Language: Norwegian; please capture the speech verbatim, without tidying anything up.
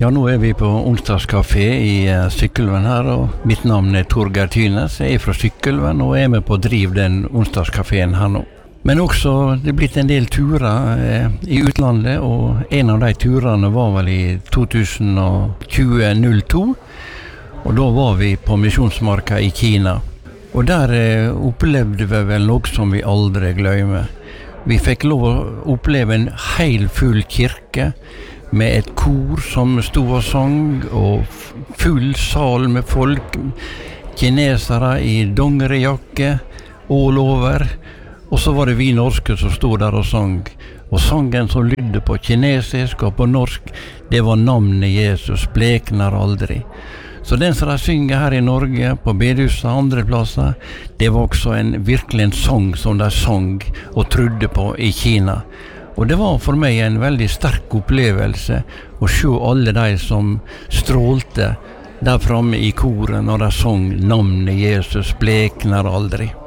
Ja, nå er vi på onsdagskafé i uh, Sykkylven her, og mitt navn er Torgeir Tynes. Jeg er fra Sykkylven og er med på å drive den onsdagskaféen her nå. Men også, det er blitt en del turer uh, i utlandet, og en av de turene var vel i tjue null to, og da var vi på Misjonsmarka i Kina. Og der uh, opplevde vi vel noe som vi aldri glemmer. Vi fikk lov å oppleve en hel full kirke, med et kor som stod og sang, og full sal med folk, kinesere i dongerijakke, all over. Og så var det vi norske som stod der og sang. Og sangen som lydde på kinesisk og på norsk, det var navnet Jesus, blekner aldri. Så den som de synger her i Norge, på bedehuset og andre plasser, det var også en, virkelig en sang som de sang og trodde på i Kina. Og det var for meg en veldig sterk opplevelse å se alle de som strålte der framme i koret når de sang navnet Jesus, blekner aldri.